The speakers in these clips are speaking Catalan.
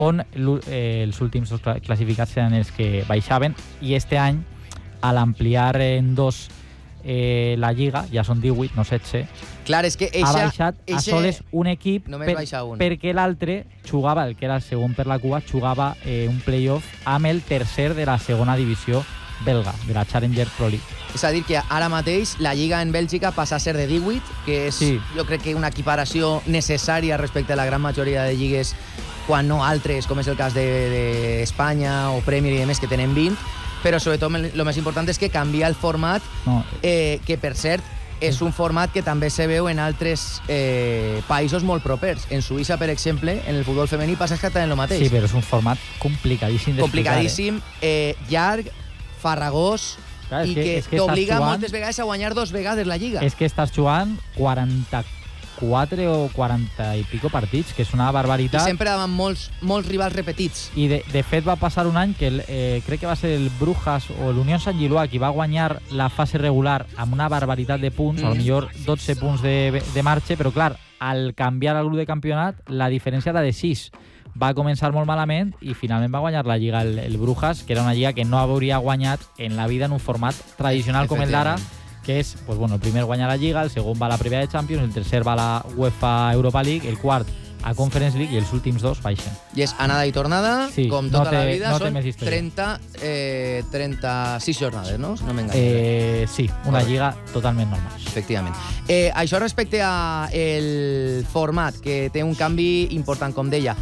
on els últims dos classificats eren els que baixaven, i este any, a l'ampliar en 2 la Lliga, ja són 18, no 16, clar, és que ha baixat a soles un equip perquè l'altre jugava, el que era el segon per la cua, jugava un playoff amb el tercer de la segona divisió belga, de la Challenger Pro League. És a dir, que ara mateix la Lliga en Bèlgica passa a ser de 18, que és, jo crec que una equiparació necessària respecte a la gran majoria de lligues, quan no altres, com és el cas d'Espanya o Premier i demés, que tenen 20, però sobretot el més important és que canvia el format, que per cert és un format que també se veu en altres països molt propers. En Suïssa, per exemple, en el futbol femení passa exactament el mateix. Sí, però és un format complicadíssim d'explicar. Complicadíssim, llarg, farragós, clar, i que t'obliga moltes vegades a guanyar 2 vegades la Lliga. És que estàs jugant 44 o 40 i pico partits, que és una barbaritat. I sempre davant molts rivals repetits. I de fet va passar un any que crec que va ser el Brujas o l'Unió Sant Gilloà qui va guanyar la fase regular amb una barbaritat de punts, potser 12 punts de marxa, però clar, al canviar el grup de campionat la diferència era de 6. Va començar molt malament i finalment va guanyar la Lliga el Brujas, que era una lliga que no hauria guanyat en la vida en un format tradicional com el d'ara, que és, pues bueno, el primer guanya la Lliga, el segon va a la primera de Champions, el tercer va a la UEFA Europa League, el quart a Conference League i els últims 2 baixen. I és anada i tornada, com tota la vida, són 36 jornades, no? Si no m'enganyaré. Sí, una lliga totalment normal. Efectivament. Això respecte al format, que té un canvi important, com deia.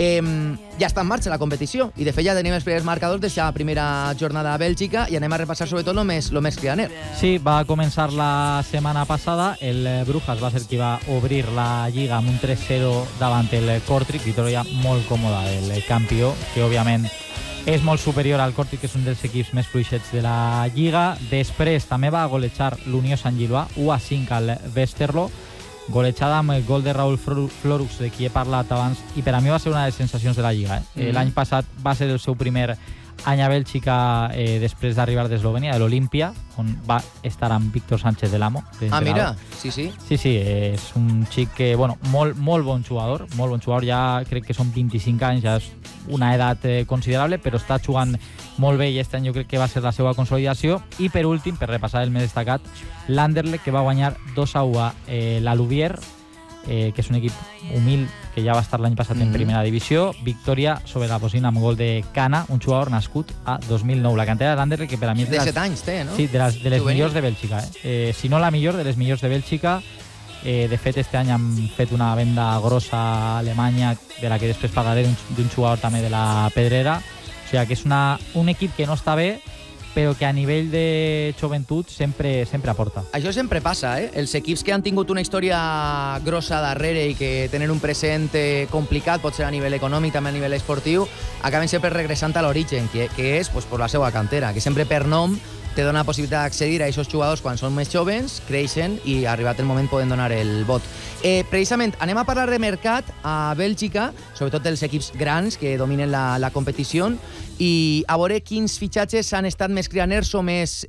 Ja està en marxa la competició i de fet ja tenim els primers marcadors de la primera jornada a Bèlgica i anem a repassar sobretot el més cridaner. Sí, va començar la setmana passada, el Brujas va ser qui va obrir la Lliga amb un 3-0 davant el Kortrijk, victòria molt còmoda del campió, que òbviament és molt superior al Kortrijk, que és un dels equips més fluixets de la Lliga. Després també va golejar l'Unió Sant Gilloà 1-5 al Westerlo, golejada amb el gol de Raúl Florux, de qui he parlat abans, i per a mi va ser una de les sensacions de la Lliga. L'any passat va ser el seu primer any a Bèlgica després d'arribar d'Eslovènia, de l'Olimpia, on va estar amb Víctor Sánchez del Amo. Mira, sí. Sí, és un xic que, bueno, molt bon jugador, ja crec que són 25 anys, ja és una edat considerable, però està jugant molt bé i aquest any jo crec que va ser la seva consolidació. I per últim, per repassar el més destacat, l'Anderlecht, que va guanyar 2-1 a l'Alouvière, que és un equip humil que ja va estar l'any passat en primera divisió. Victòria sobre la Bosina amb gol de Cana, un jugador nascut a 2009. La cantera de l'Anderlecht, que per a mi és de 7 anys té, no? Sí, de les millors de Bèlgica. Si no la millor, de les millors de Bèlgica. De fet, este any han fet una venda grossa a Alemanya, de la que després parlaré, d'un jugador també de la Pedrera. O sigui, que és un equip que no està bé, però que a nivell de joventut sempre aporta. Això sempre passa, Els equips que han tingut una història grossa darrere i que tenen un present complicat, pot ser a nivell econòmic, també a nivell esportiu, acaben sempre regressant a l'origen, que és per la seva cantera, que sempre per nom te dona la possibilitat d'accedir a aquests jugadors quan són més jovens, creixen i arribat el moment poden donar el vot. Precisament, anem a parlar de mercat a Bèlgica, sobretot dels equips grans que dominen la competició, i a veure quins fitxatges han estat més cridaners o més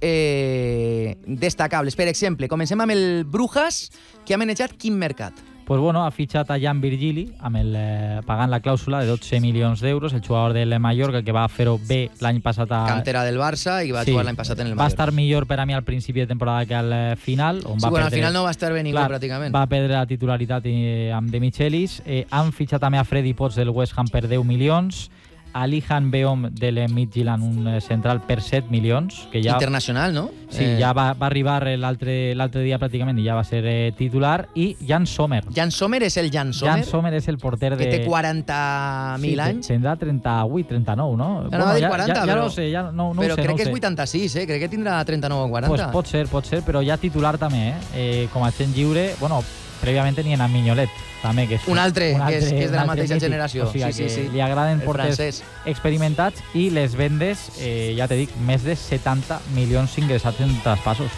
destacables. Per exemple, comencem amb el Brujas, que ha manejat quin mercat? Pues bueno, ha fitxat a Jan Virgili pagant la clàusula de 12 milions d'euros, el jugador del Mallorca, que va fer-ho bé l'any passat cantera del Barça i va jugar l'any passat en el Mallorca. Va estar millor per a mi al principi de temporada que al final. Al final no va estar bé ningú, pràcticament. Va perdre la titularitat amb De Michelis. Han fitxat també a Freddy Potts del West Ham per 10 milions, a Lihan Beom de l'Midtjylland, un central, per 7 milions. Que ja, internacional, no? Sí, ja va arribar l'altre dia pràcticament i ja va ser titular. I Jan Sommer. Jan Sommer és el Jan Sommer? Jan Sommer és el porter que té 40.000 anys? Tindrà 38, 39, no? No va dir 40, ja no sé, no però sé. Crec que és 86, crec que tindrà 39 o 40. Pues pot ser, però ja titular també, com a gent lliure. Bueno, prèviament tenien a Mignolet, també, que és un altre que és de la mateixa generació. O sigui, sí. Li agraden porters experimentats, i les vendes, ja te dic, més de 70 milions ingressats en traspassos.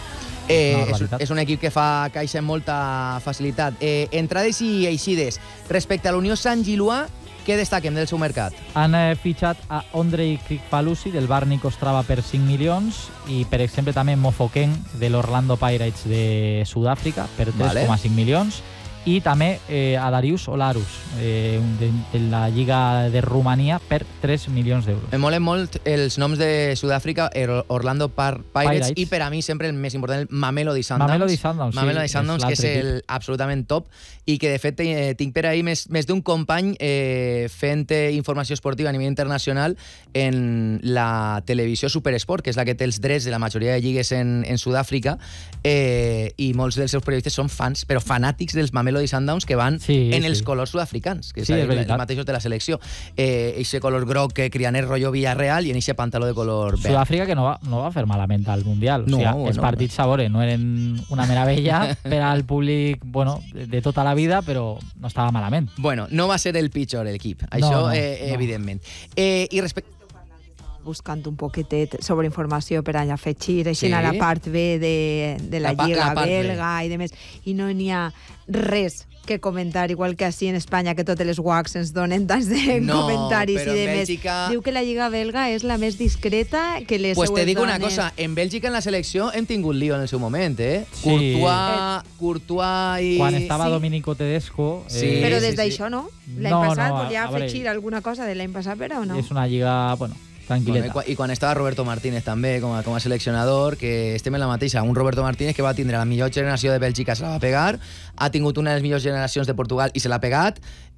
És un equip que fa caixa amb molta facilitat. Entrades i eixides. Respecte a l'Unió Sant Gilloà, què destaquem del seu mercat? Han fitxat a Ondrej Krikpalusi del Barnik Ostrava per 5 milions i, per exemple, també Mofoken de l'Orlando Pirates de Sud-àfrica per 3,5 milions. i també a Darius Olarus de la Lliga de Romania per 3 milions d'euros. Em molen molt els noms de Sud-àfrica, Orlando Pirates i per a mi sempre el més important, el Mamelodi Sundowns. Mamelodi Sundowns, que és el absolutament top i que de fet tinc per ahir més d'un company fent informació esportiva a nivell internacional en la televisió Superesport, que és la que té els drets de la majoria de lligues en Sud-àfrica, i molts dels seus periodistes són fans, però fanàtics dels Mamelodi Sundowns, que van en els colors sud-africans, que és els mateixos de la selecció. Eixe color groc que crianer rotllo Villarreal i en eixe pantaló de color verd. Sud-àfrica que no va fer malament al Mundial. O sigui, els partits sabore no eren una meravella per al públic de tota la vida, però no estava malament. Bueno, no va ser el pitjor l'equip, això evidentment. I respecte buscant un poquetet sobre informació per allà afegir així a la part B de la Lliga belga i demés, i no n'hi ha res que comentar, igual que així en Espanya, que totes les UACs ens donen tants de comentaris i demés. Bèlgica... Diu que la Lliga belga és la més discreta que les pues te dic una cosa, en Bèlgica en la selecció hem tingut lío en el seu moment, Sí. Courtois i... Quan estava Domenico Tedesco... Però des d'això no? L'any passat volia afegir alguna cosa de l'any passat, però no? És una lliga, tranquil·leta. Bueno, i quan estava Roberto Martínez també com a seleccionador, que estem en la mateixa, un Roberto Martínez que va tindre la millor generació de Bèlgica, se la va pegar, ha tingut una de les millors generacions de Portugal i se l'ha pegat,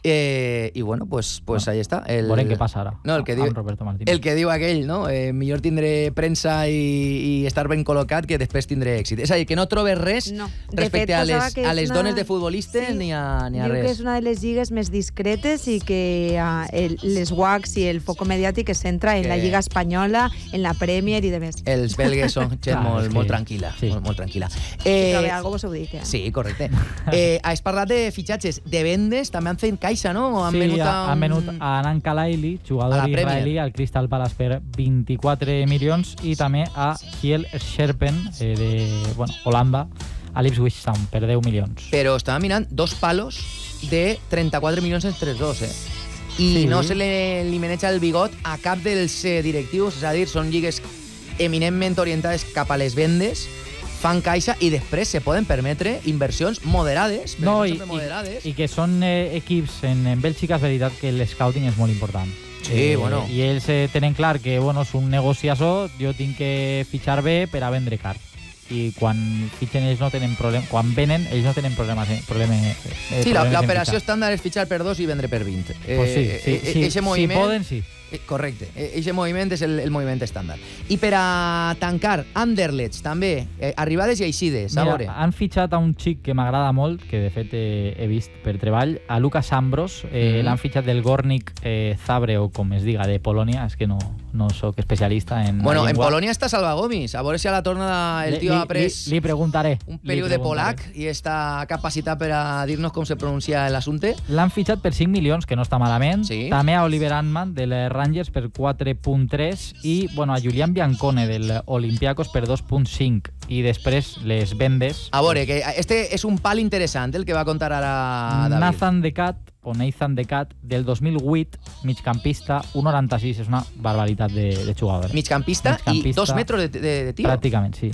i bueno, pues ahí està. Veurem què passa ara amb Roberto Martínez. El que diu aquell, no? Millor tindre premsa i estar ben col·locat que després tindre èxit. És a dir, que no trobes res respecte a les dones de futbolistes ni a res. Diu que és una de les lligues més discretes i que les UACs i el foc mediàtic es centra en la Lliga Espanyola, en la Premier i demés. Els belgues són gent molt tranquil·la. Molt tranquil·la. Si trobeu alguna cosa us ho dic. Sí, correcte. Has parlat de fitxatges, de vendes, també han fet caixa, no? Han venut a Anan Kalaili, jugador israelí, al Crystal Palace per 24 milions, i també a Kiel Scherpen, de Holanda, a l'Ipswich Town, per 10 milions. Però estava mirant 2 palos de 34 milions entre els dos, i no se li maneja el bigot a cap dels directius, és a dir, són lligues eminentment orientades cap a les vendes, fan caixa i després se poden permetre inversions moderades, i que són equips en Bèlgica, és veritat que l'escouting és molt important. Sí, bueno. I ells tenen clar que és un negociació, jo tinc que fitxar bé per a vendre car. I quan fitxen ells no tenen problema, quan venen ells no tenen problemes. Sí, l'operació estàndard és fitxar per 2 i vendre per 20. Pues sí. Si poden, sí. Correcte, aquest moviment és el moviment estàndard. I per a tancar, Anderlecht també, arribades i eixides, a veure. Han fitxat a un xic que m'agrada molt, que de fet he vist per treball, a Lucas Ambros. L'han fitxat del Górnik Zabrze, o com es diga, de Polònia. És que no soc especialista en Bueno, en Polònia està Salva Gomis. A veure si a la tornada el tio ha pres li preguntaré un període polac i està capacitat per a dir-nos com se pronuncia l'assumpte. L'han fitxat per 5 milions, que no està malament. Sí. També a Oliver Antman, del Rangers, per 4.3, i a Julián Biancone, del Olympiacos, per 2.5. I després les vendes... A veure, que este és un pal interessant, el que va contar ara David. Nathan Decat, del 2008, migcampista, 1,96, és una barbaritat de jugador. Migcampista i 2 metres de tio. Pràcticament, sí.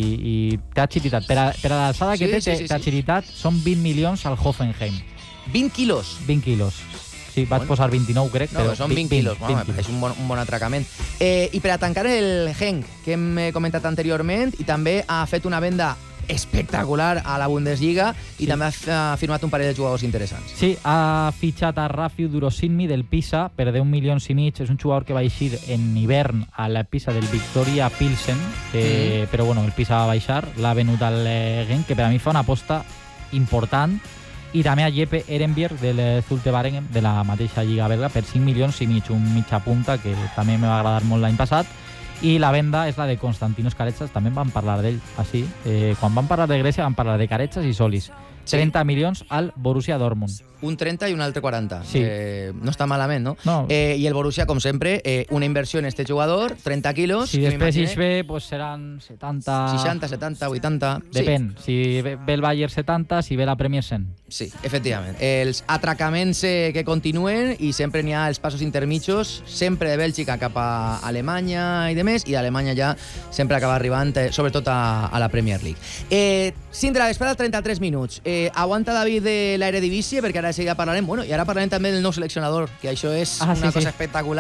I té agilitat. Per a l'alçada que té agilitat, són 20 milions al Hoffenheim. 20 quilos? 20 quilos. Sí, vaig posar 29, crec, però són 20 quilos. És un bon atracament. I per a tancar el Genk, que hem comentat anteriorment, i també ha fet una venda espectacular a la Bundesliga i també ha firmat un parell de jugadors interessants. Sí, ha fitxat a Rafiu Durosinmi del Pisa per 10 milions i mig. És un jugador que va eixir en hivern a la Pisa del Victoria Pilsen, però el Pisa va baixar, l'ha venut al Genk, que per a mi fa una aposta important. I també a Jeppe Ehrenberg del Zulte Waregem, de la mateixa Lliga belga, per 5 milions i mig, un mitja punta, que també me va agradar molt l'any passat. I la venda és la de Konstantinos Karetsas, també van parlar d'ell, així. Quan van parlar de Grècia van parlar de Karetsas i Solis. 30 milions al Borussia Dortmund. Un 30 i un altre 40. Sí. No està malament, no? No. I el Borussia, com sempre, una inversió en este jugador, 30 quilos... Si després ix bé, pues seran 70... 60, 70, 80... Depèn. Sí. Si ve el Bayern 70, si ve la Premier 100. Sí, efectivament. Els atracaments que continuen i sempre n'hi ha els passos intermitjos, sempre de Bèlgica cap a Alemanya i demés, i d'Alemanya ja sempre acaba arribant, sobretot a la Premier League. 5 de la vesprada, 33 minuts. Aguanta David de l'Eredivisie, perquè ara de seguida parlarem, bueno, i ara parlarem també del nou seleccionador, que això és una cosa espectacular.